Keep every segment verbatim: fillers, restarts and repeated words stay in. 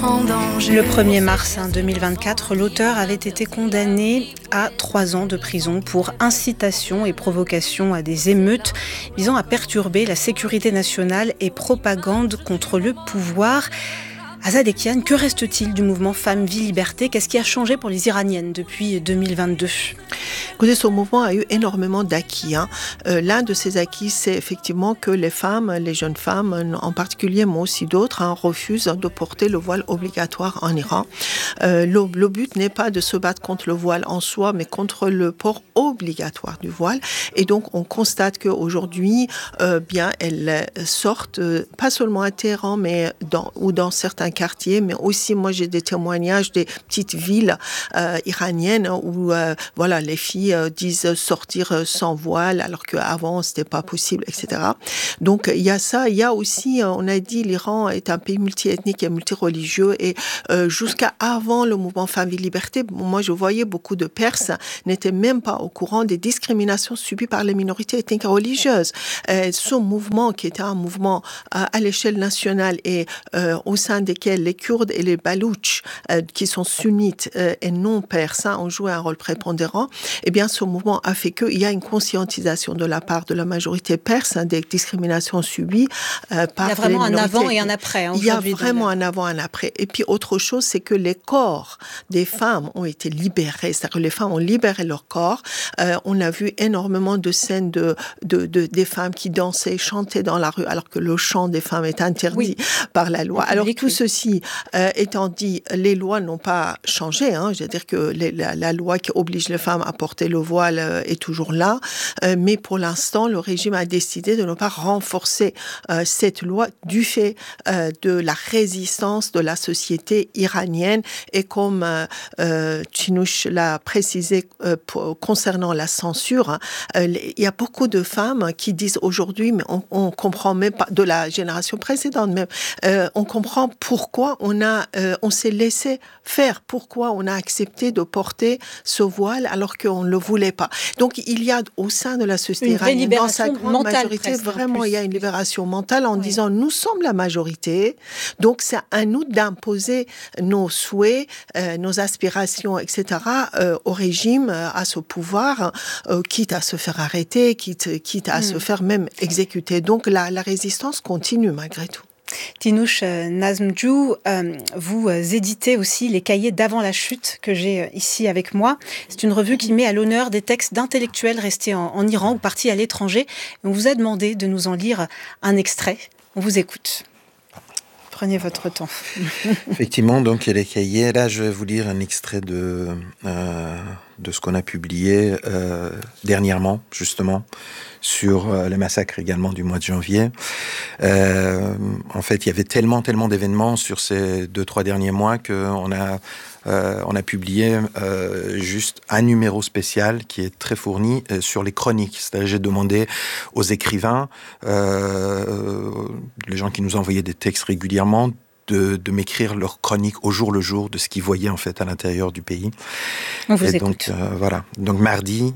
en danger. Le premier mars deux mille vingt-quatre, l'auteur avait été condamné à trois ans de prison pour incitation et provocation à des émeutes visant à perturber la sécurité nationale et propagande contre le pouvoir. Azad Ekian, que reste-t-il du mouvement Femmes, Vie, Liberté ? Qu'est-ce qui a changé pour les Iraniennes depuis deux mille vingt-deux ? Écoutez, ce mouvement a eu énormément d'acquis. Hein. Euh, l'un de ces acquis, c'est effectivement que les femmes, les jeunes femmes, en particulier, mais aussi d'autres, hein, refusent de porter le voile obligatoire en Iran. Euh, le, le but n'est pas de se battre contre le voile en soi, mais contre le port obligatoire du voile. Et donc, on constate qu'aujourd'hui, euh, bien, elles sortent, euh, pas seulement à Téhéran, mais dans, ou dans certains quartiers, mais aussi, moi, j'ai des témoignages des petites villes euh, iraniennes où, euh, voilà, les filles euh, disent sortir sans voile, alors qu'avant, c'était pas possible, et cetera. Donc, il y a ça. Il y a aussi, euh, on a dit, l'Iran est un pays multiethnique et multireligieux, et euh, jusqu'à avant le mouvement Femmes et Liberté, moi, je voyais beaucoup de Perses n'étaient même pas au courant des discriminations subies par les minorités ethniques et religieuses. Euh, ce mouvement, qui était un mouvement euh, à l'échelle nationale et euh, au sein desquels les Kurdes et les Baloutches, euh, qui sont sunnites euh, et non perses, ont joué un rôle prépondérant, eh bien, ce mouvement a fait qu'il y a une conscientisation de la part de la majorité perse hein, des discriminations subies euh, par les minorités. Il y a vraiment un avant et un après. Hein, Il y a vraiment un avant et un après. Et puis, autre chose, c'est que les corps des femmes ont été libérés. C'est-à-dire que les femmes ont libéré leur corps. Euh, on a vu énormément de scènes de, de, de, des femmes qui dansaient, chantaient dans la rue, alors que le chant des femmes est interdit oui. par la loi. Alors, tout ceci euh, étant dit, les lois n'ont pas changé. Hein. Je veux dire que les, la, la loi qui oblige les femmes à porter le voile euh, est toujours là. Euh, mais pour l'instant, le régime a décidé de ne pas renforcer euh, cette loi du fait euh, de la résistance de la société iranienne. Et comme euh, euh, Chinouche l'a précisé euh, pour, concernant la censure, hein, euh, il y a beaucoup de femmes qui disent aujourd'hui, mais on, on comprend même pas, de la génération précédente même, euh, on comprend pourquoi on a, euh, on s'est laissé faire, pourquoi on a accepté de porter ce voile alors qu'on ne le voulait pas. Donc il y a au sein de la société iranienne, dans sa grande majorité, presque, vraiment il y a une libération mentale en oui. disant nous sommes la majorité, donc c'est à nous d'imposer nos souhaits, euh, nos aspirations, et cetera euh, au régime, euh, à ce pouvoir, euh, quitte à se faire arrêter, quitte, quitte à mmh. se faire même exécuter. Donc la, la résistance continue malgré tout. Tinouche Nazmdjou, euh, vous éditez aussi les cahiers d'avant la chute que j'ai ici avec moi. C'est une revue qui met à l'honneur des textes d'intellectuels restés en, en Iran ou partis à l'étranger. On vous a demandé de nous en lire un extrait. On vous écoute. Prenez votre temps. Effectivement, donc il y a les cahiers. Là, je vais vous lire un extrait de, euh, de ce qu'on a publié euh, dernièrement, justement, sur euh, les massacres également du mois de janvier. Euh, en fait, il y avait tellement, tellement d'événements sur ces deux, trois derniers mois qu'on a, euh, on a publié euh, juste un numéro spécial qui est très fourni euh, sur les chroniques. C'est-à-dire, j'ai demandé aux écrivains, euh, les gens qui nous envoyaient des textes régulièrement, De, de m'écrire leurs chroniques au jour le jour de ce qu'ils voyaient en fait à l'intérieur du pays. On vous Et écoute. donc euh, voilà. Donc mardi,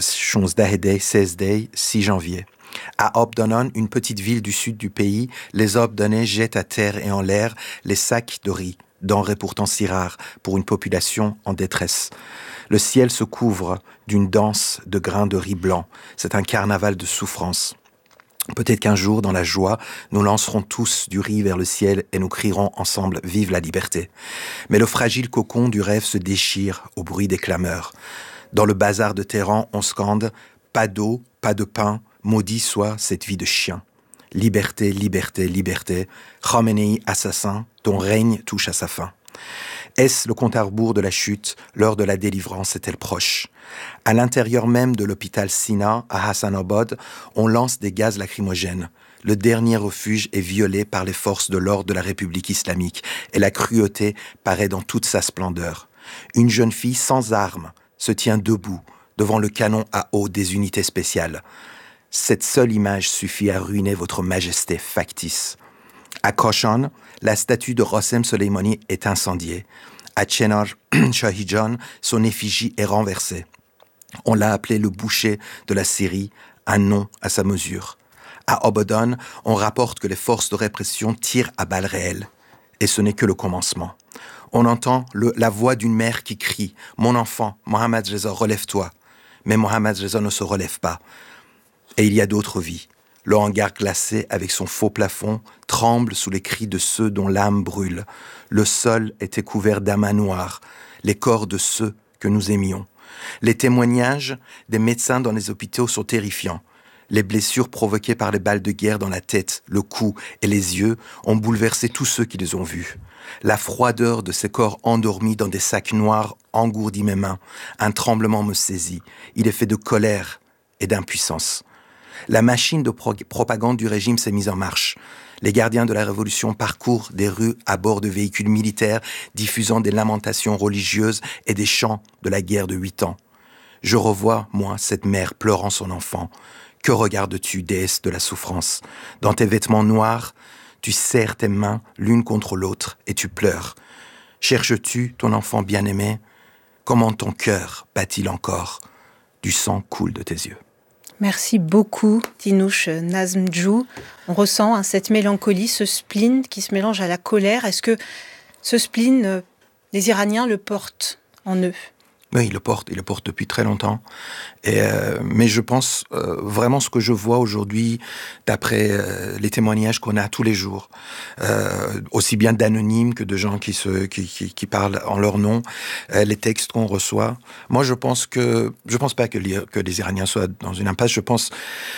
seize day, six janvier. À Obdonon, une petite ville du sud du pays, les Obdonais jettent à terre et en l'air les sacs de riz, denrées pourtant si rares pour une population en détresse. Le ciel se couvre d'une danse de grains de riz blanc. C'est un carnaval de souffrance. Peut-être qu'un jour, dans la joie, nous lancerons tous du riz vers le ciel et nous crierons ensemble « Vive la liberté !» Mais le fragile cocon du rêve se déchire au bruit des clameurs. Dans le bazar de Téhéran, on scande « Pas d'eau, pas de pain, maudit soit cette vie de chien. Liberté, liberté, liberté, Khomeini assassin, ton règne touche à sa fin. » Est-ce le compte à rebours de la chute? L'heure de la délivrance est-elle proche? À l'intérieur même de l'hôpital Sina, à Hassanabad, on lance des gaz lacrymogènes. Le dernier refuge est violé par les forces de l'ordre de la République islamique et la cruauté paraît dans toute sa splendeur. Une jeune fille sans armes se tient debout devant le canon à eau des unités spéciales. Cette seule image suffit à ruiner votre majesté factice. À Koshan, la statue de Rossem Soleimani est incendiée. À Chenar Shahijan, son effigie est renversée. On l'a appelé le boucher de la Syrie, un nom à sa mesure. À Obodon, on rapporte que les forces de répression tirent à balles réelles. Et ce n'est que le commencement. On entend le, la voix d'une mère qui crie « Mon enfant, Mohammad Reza, relève-toi ». Mais Mohammad Reza ne se relève pas. Et il y a d'autres vies. Le hangar glacé avec son faux plafond tremble sous les cris de ceux dont l'âme brûle. Le sol était couvert d'amas noirs, les corps de ceux que nous aimions. Les témoignages des médecins dans les hôpitaux sont terrifiants. Les blessures provoquées par les balles de guerre dans la tête, le cou et les yeux ont bouleversé tous ceux qui les ont vus. La froideur de ces corps endormis dans des sacs noirs engourdit mes mains. Un tremblement me saisit. Il est fait de colère et d'impuissance. La machine de pro- propagande du régime s'est mise en marche. Les gardiens de la Révolution parcourent des rues à bord de véhicules militaires, diffusant des lamentations religieuses et des chants de la guerre de huit ans. Je revois, moi, cette mère pleurant son enfant. Que regardes-tu, déesse de la souffrance? Dans tes vêtements noirs, tu serres tes mains l'une contre l'autre et tu pleures. Cherches-tu ton enfant bien-aimé? Comment ton cœur bat-il encore? Du sang coule de tes yeux. Merci beaucoup, Tinouche Nazmdjou. On ressent hein, cette mélancolie, ce spleen qui se mélange à la colère. Est-ce que ce spleen, euh, les Iraniens le portent en eux? Oui, il le porte, il le porte depuis très longtemps. Et, euh, mais je pense euh, vraiment ce que je vois aujourd'hui, d'après euh, les témoignages qu'on a tous les jours, euh, aussi bien d'anonymes que de gens qui, se, qui, qui, qui parlent en leur nom, euh, les textes qu'on reçoit. Moi, je pense que je pense pas que les, que les Iraniens soient dans une impasse. Je pense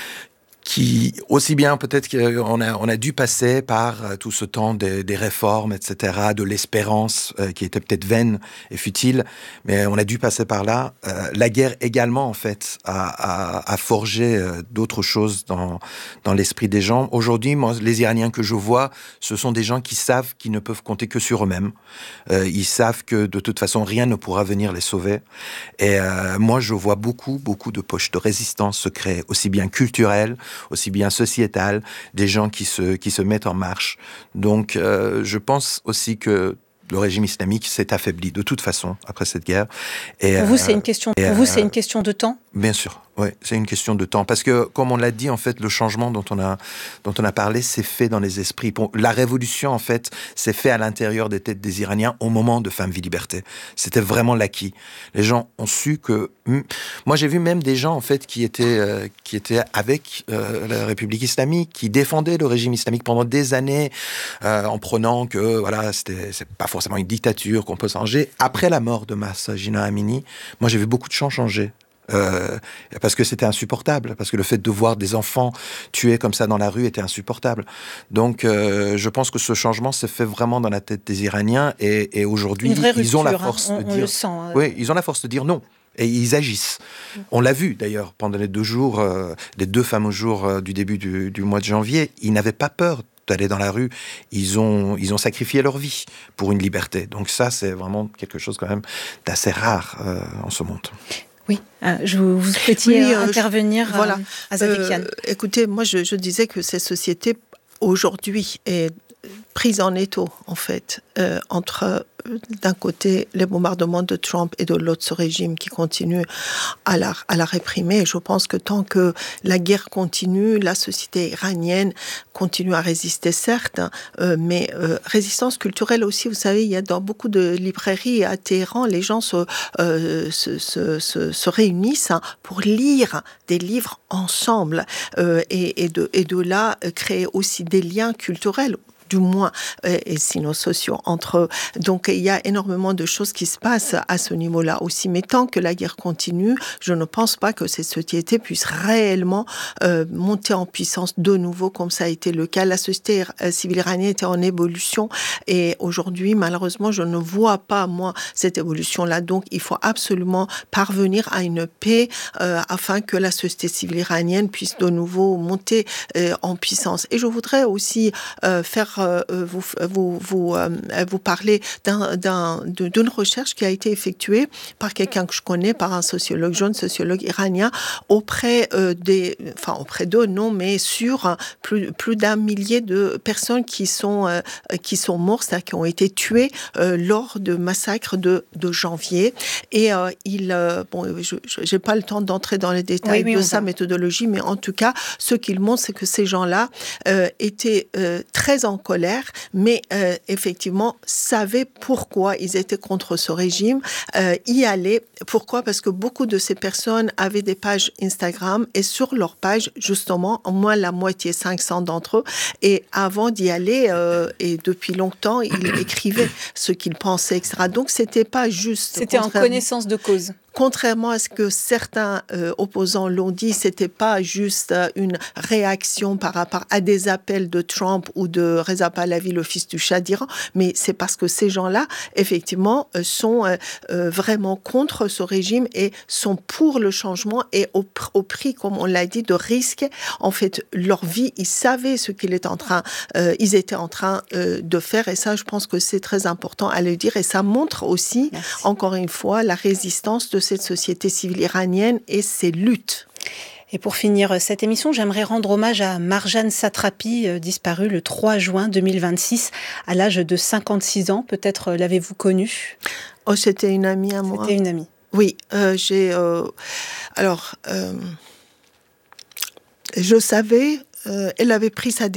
qui, aussi bien peut-être qu'on a, on a dû passer par euh, tout ce temps des, des réformes, et cetera, de l'espérance euh, qui était peut-être vaine et futile, mais on a dû passer par là. Euh, la guerre également, en fait, a, a, a forgé euh, d'autres choses dans, dans l'esprit des gens. Aujourd'hui, moi, les Iraniens que je vois, ce sont des gens qui savent qu'ils ne peuvent compter que sur eux-mêmes. Euh, ils savent que, de toute façon, rien ne pourra venir les sauver. Et euh, moi, je vois beaucoup, beaucoup de poches de résistance se créer, aussi bien culturelles, aussi bien sociétale, des gens qui se, qui se mettent en marche. Donc, euh, je pense aussi que le régime islamique s'est affaibli de toute façon après cette guerre. Et, pour vous, euh, c'est une question, et, pour vous, euh, c'est une question de temps? Bien sûr, oui, c'est une question de temps. Parce que, comme on l'a dit, en fait, le changement dont on a, dont on a parlé, c'est fait dans les esprits. La révolution, en fait, s'est fait à l'intérieur des têtes des Iraniens au moment de Femmes, Vie, Liberté. C'était vraiment l'acquis. Les gens ont su que... Moi, j'ai vu même des gens, en fait, qui étaient, euh, qui étaient avec euh, la République islamique, qui défendaient le régime islamique pendant des années, euh, en prenant que, voilà, c'était, c'est pas forcément une dictature qu'on peut changer. Après la mort de Mahsa Jina Amini, moi, j'ai vu beaucoup de gens changer. Euh, parce que c'était insupportable, parce que le fait de voir des enfants tués comme ça dans la rue était insupportable. Donc, euh, je pense que ce changement s'est fait vraiment dans la tête des Iraniens, et, et aujourd'hui, rupture, ils ont la force hein, on, de dire... on le sent, euh... Oui, ils ont la force de dire non. Et ils agissent. Mmh. On l'a vu d'ailleurs pendant les deux jours, euh, les deux fameux jours euh, du début du, du mois de janvier. Ils n'avaient pas peur d'aller dans la rue. Ils ont, ils ont sacrifié leur vie pour une liberté. Donc ça, c'est vraiment quelque chose quand même d'assez rare euh, en ce monde. Oui, euh, je vous, vous souhaitiez oui, euh, intervenir, je, voilà. euh, Azadekian. Euh, écoutez, moi, je, je disais que ces sociétés, aujourd'hui, est prise en étau, en fait, euh, entre, euh, d'un côté, les bombardements de Trump et de l'autre, ce régime qui continue à la, à la réprimer. Et je pense que tant que la guerre continue, la société iranienne continue à résister, certes, euh, mais euh, résistance culturelle aussi. Vous savez, il y a dans beaucoup de librairies à Téhéran, les gens se, euh, se, se, se, se réunissent hein, pour lire des livres ensemble euh, et, et, de, et de là, créer aussi des liens culturels, du moins, et sinon sociaux entre eux. Donc, il y a énormément de choses qui se passent à ce niveau-là aussi. Mais tant que la guerre continue, je ne pense pas que ces sociétés puissent réellement euh, monter en puissance de nouveau, comme ça a été le cas. La société civile iranienne était en évolution et aujourd'hui, malheureusement, je ne vois pas, moi, cette évolution-là. Donc, il faut absolument parvenir à une paix euh, afin que la société civile iranienne puisse de nouveau monter euh, en puissance. Et je voudrais aussi euh, faire Euh, vous, vous, vous, euh, vous parler d'un, d'un, d'une recherche qui a été effectuée par quelqu'un que je connais, par un sociologue, jeune sociologue iranien, auprès euh, des, enfin auprès d'eux, non, mais sur plus, plus d'un millier de personnes qui sont, euh, qui sont mortes, c'est-à-dire qui ont été tuées euh, lors de massacres de, de janvier. Et euh, il, euh, bon, je n'ai pas le temps d'entrer dans les détails oui, oui, de sa va. méthodologie, mais en tout cas, ce qu'il montre, c'est que ces gens-là euh, étaient euh, très en colère, mais euh, effectivement savaient pourquoi ils étaient contre ce régime, euh, y allaient. Pourquoi? Parce que beaucoup de ces personnes avaient des pages Instagram et sur leurs pages, justement, au moins la moitié, cinq cents d'entre eux, et avant d'y aller, euh, et depuis longtemps, ils écrivaient ce qu'ils pensaient, et cetera. Donc, c'était pas juste. C'était en connaissance de cause. Contrairement à ce que certains euh, opposants l'ont dit, c'était pas juste euh, une réaction par rapport à des appels de Trump ou de Reza Pahlavi, le fils du Shah d'Iran, mais c'est parce que ces gens-là, effectivement, euh, sont euh, euh, vraiment contre ce régime et sont pour le changement et au, au prix, comme on l'a dit, de risque. En fait, leur vie, ils savaient ce qu'ils étaient en train, euh, ils étaient en train euh, de faire, et ça, je pense que c'est très important à le dire, et ça montre aussi, Merci. encore une fois, la résistance de cette société civile iranienne et ses luttes. Et pour finir cette émission, j'aimerais rendre hommage à Marjane Satrapi, euh, disparue le trois juin deux mille vingt-six, à l'âge de cinquante-six ans. Peut-être l'avez-vous connue? Oh, c'était une amie à moi. C'était une amie. Oui, euh, j'ai... Euh, alors, euh, je savais, euh, elle avait pris sa